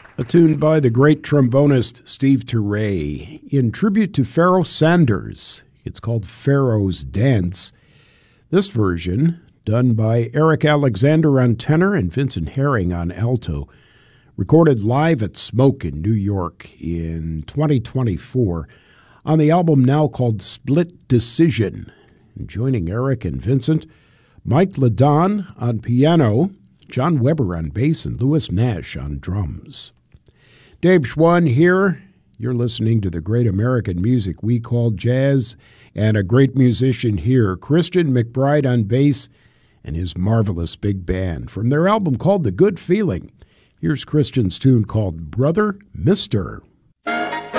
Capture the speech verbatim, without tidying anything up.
A tune by the great trombonist Steve Turre in tribute to Pharoah Sanders. It's called Pharaoh's Dance. This version, done by Eric Alexander on tenor and Vincent Herring on alto, recorded live at Smoke in New York in twenty twenty-four on the album now called Split Decision. And joining Eric and Vincent, Mike Ladon on piano, John Weber on bass, and Louis Nash on drums. Dave Schwann here. You're listening to the great American music we call jazz, and a great musician here, Christian McBride on bass, and his marvelous big band. From their album called The Good Feeling, here's Christian's tune called Brother Mister